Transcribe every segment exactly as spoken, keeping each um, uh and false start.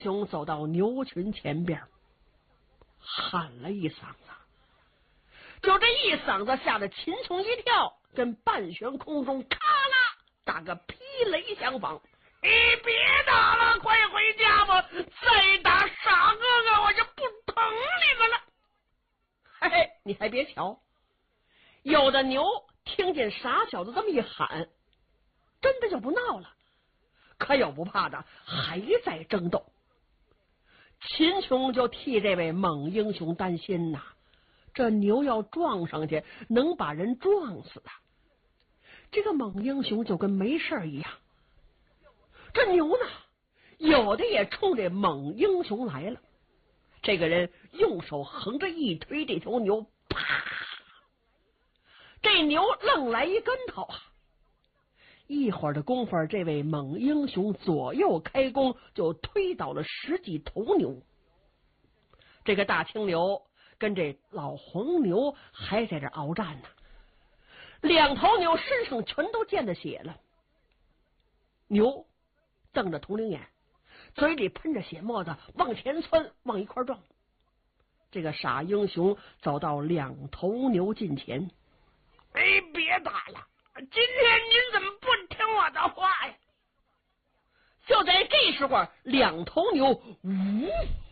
雄走到牛群前边，喊了一嗓子，就这一嗓子吓得秦琼一跳，跟半悬空中咔啦打个劈雷相仿。你别打了，快回家吧！再打傻哥哥，我就不疼你们了。嘿嘿，你还别瞧，有的牛听见傻小子这么一喊，真的就不闹了；可有不怕的，还在争斗。秦琼就替这位猛英雄担心呐，这牛要撞上去，能把人撞死啊！这个猛英雄就跟没事一样。这牛呢，有的也冲这猛英雄来了。这个人用手横着一推这头牛，啪！这牛愣来一跟头啊！一会儿的功夫，这位猛英雄左右开弓，就推倒了十几头牛。这个大青牛跟这老黄牛还在这鏖战呢，两头牛身上全都溅着血了。牛瞪着铜铃眼，嘴里喷着血沫子，往前窜，往一块撞。这个傻英雄走到两头牛近前，哎，别打了！今天您怎么不听我的话呀？就在这时候，两头牛呜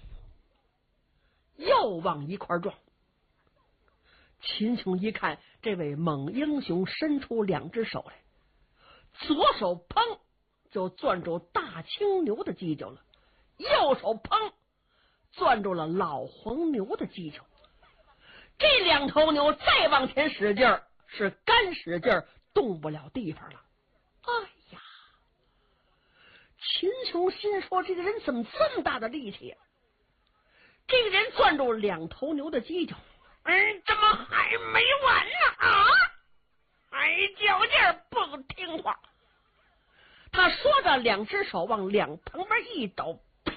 又往一块撞。秦琼一看，这位猛英雄伸出两只手来，左手砰就攥住大青牛的犄角了，右手砰攥住了老黄牛的犄角。这两头牛再往前使劲儿，是干使劲儿，动不了地方了。哎呀！秦琼心说，这个人怎么这么大的力气呀？这个人攥住两头牛的犄角，嗯，怎么还没完呢？啊！还较劲儿，不听话。他说着，两只手往两旁边一抖，啪！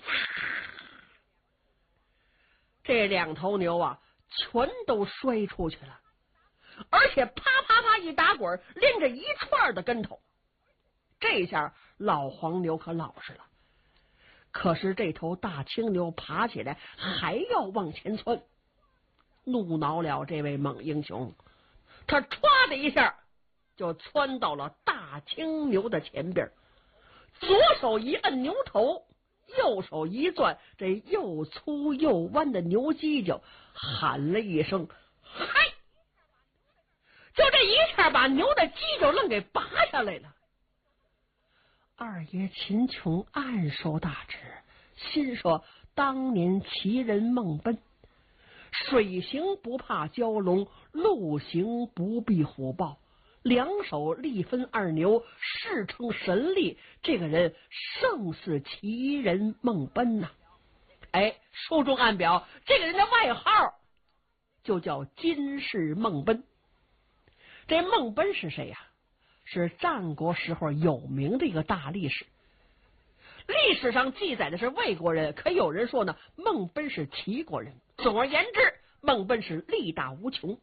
这两头牛啊，全都摔出去了，而且啪啪啪一打滚，连着一串的跟头。这下老黄牛可老实了，可是这头大青牛爬起来还要往前窜，怒恼了这位猛英雄，他歘的一下就窜到了大青牛的前边，左手一摁牛头，右手一攥这又粗又弯的牛犄角，喊了一声嗨！就这一下把牛的犄角愣给拔下来了。二爷秦琼暗受大指，心说当年奇人孟奔，水行不怕蛟龙，陆行不避虎豹，两手力分二牛，世称神力。这个人胜似奇人孟奔呐、啊！哎，书中暗表这个人的外号就叫金氏孟奔。这孟奔是谁呀、啊？是战国时候有名的一个大力士。历史上记载的是魏国人，可有人说呢，孟奔是齐国人。总而言之，孟奔是力大无穷。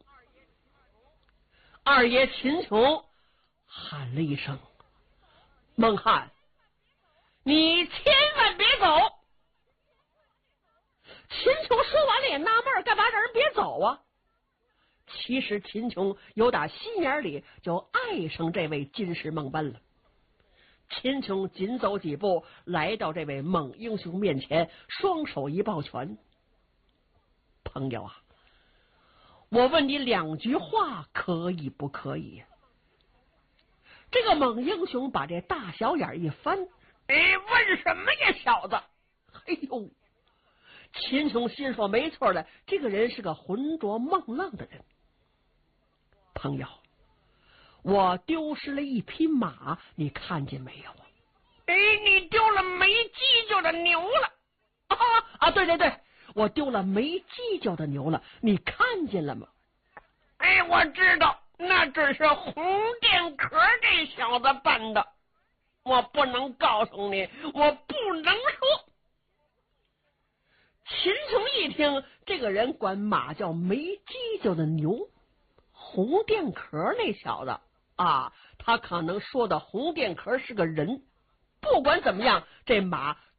二爷秦琼喊了一声：“孟汉，你千万别走！”秦琼说完了也纳闷，干嘛让人别走啊？其实秦琼有打心眼里就爱上这位金氏孟奔了。秦琼紧走几步，来到这位猛英雄面前，双手一抱拳：“朋友啊，我问你两句话，可以不可以？”这个猛英雄把这大小眼一翻：“哎，问什么呀，小子？”哎呦！秦琼心说没错了，这个人是个浑浊梦愣的人。朋友，我丢失了一匹马，你看见没有啊？哎，你丢了没犄角的牛了啊！啊，对对对，我丢了没犄角的牛了，你看见了吗？哎，我知道，那只是红电壳这小子办的，我不能告诉你，我不能说。秦琼一听，这个人管马叫没犄角的牛，红电壳那小子啊，他可能说的红电壳是个人。不管怎么样，这马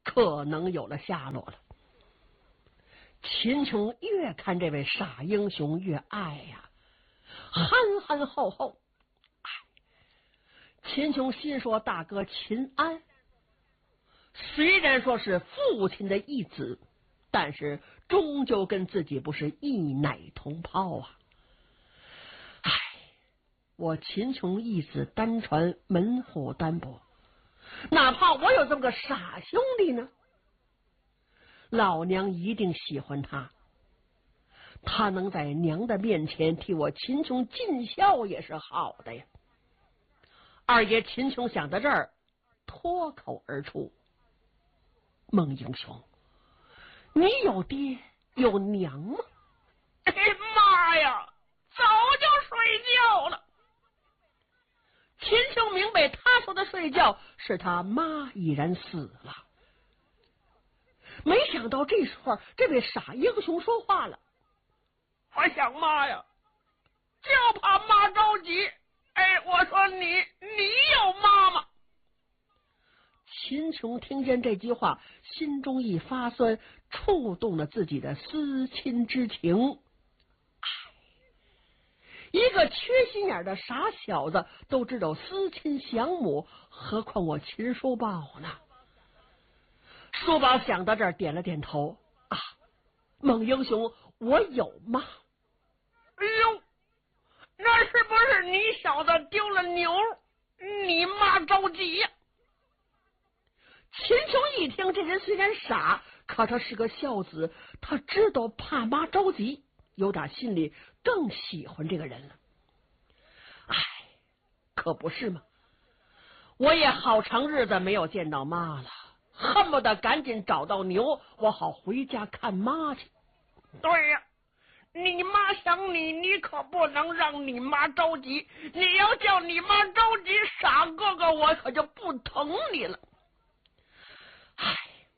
可能有了下落了。秦琼越看这位傻英雄越爱呀，憨憨厚厚。哎，秦琼心说：大哥秦安虽然说是父亲的义子，但是终究跟自己不是一奶同胞啊。哎，我秦琼义子单传，门户单薄，哪怕我有这么个傻兄弟呢，老娘一定喜欢他，他能在娘的面前替我秦琼尽孝也是好的呀。二爷秦琼想到这儿，脱口而出：孟英雄，你有爹有娘吗？ 哎妈呀，早就睡觉了。 秦琼明白他说的睡觉是他妈已然死了。没想到这时候这位傻英雄说话了： 我想妈呀，就怕妈着急。哎，我说你你有妈妈。 秦琼听见这句话，心中一发酸，触动了自己的思亲之情。唉，一个缺心眼的傻小子都知道思亲想母，何况我秦叔宝呢？叔宝想到这儿，点了点头。啊，孟英雄，我有妈。 哎呦，那是不是你小子丢了牛，你妈着急呀？ 秦琼一听，这人虽然傻，可他是个孝子，他知道怕妈着急，有点心里更喜欢这个人了。唉，可不是吗？我也好长日子没有见到妈了，恨不得赶紧找到牛，我好回家看妈去。 对呀，你妈想你，你可不能让你妈着急。你要叫你妈着急，傻哥哥我可就不疼你了。 唉，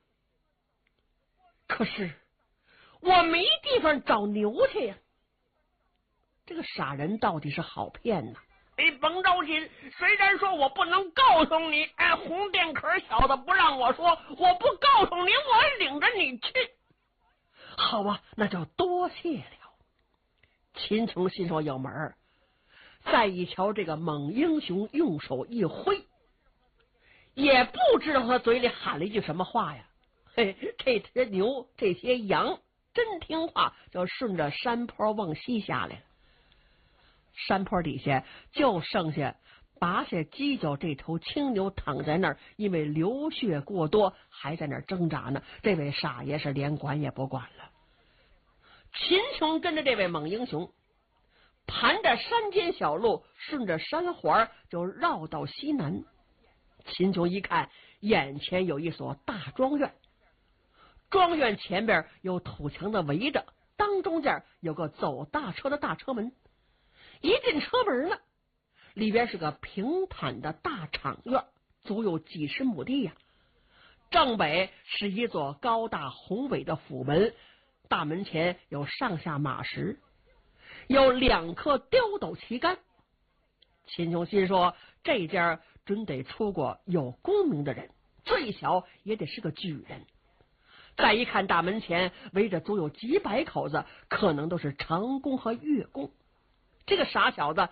可是我没地方找牛去呀。这个傻人到底是好骗呐！ 你甭着急，虽然说我不能告诉你，哎，红电壳小子不让我说，我不告诉你，我领着你去。 好啊，那就多谢了。秦琼心说有门儿，再一瞧这个猛英雄用手一挥，也不知道他嘴里喊了一句什么话呀。嘿，这些牛这些羊真听话，就顺着山坡往西下来了。山坡底下就剩下拔下犄角这头青牛躺在那儿，因为流血过多还在那儿挣扎呢。这位傻爷是连管也不管了。秦琼跟着这位猛英雄盘着山间小路，顺着山环就绕到西南。秦琼一看，眼前有一所大庄院，庄院前边有土墙的围着，当中间有个走大车的大车门。一进车门了，里边是个平坦的大场院，足有几十亩地呀。正北是一座高大宏伟的府门，大门前有上下马石，有两棵刁斗旗杆。秦琼心说，这家准得出过有功名的人，最小也得是个举人。再一看大门前围着足有几百口子，可能都是长工和乐工。这个傻小子